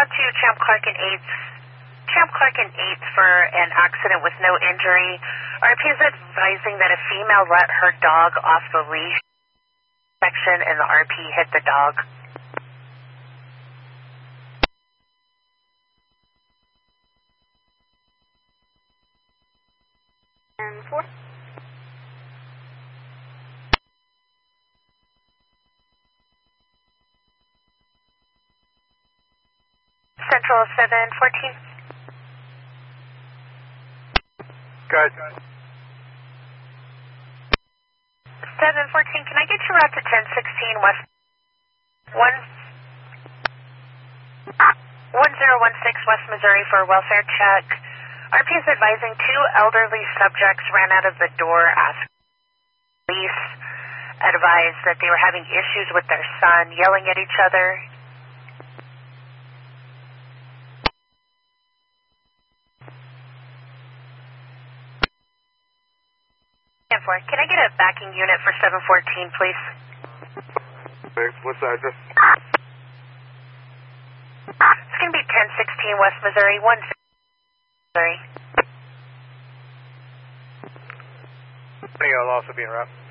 out to Champ Clark and 8th for an accident with no injury. RP is advising that a female let her dog off the leash section and the RP hit the dog. And 4. Central 714. Good. 714, can I get you out to 1016 West 1016 West Missouri for a welfare check? RP is advising 2 elderly subjects ran out of the door asking police, advised that they were having issues with their son, yelling at each other. Can I get a backing unit for 714, please? What's the address? It's going to be 1016 West Missouri, 1 Missouri. I think I'll also be in route.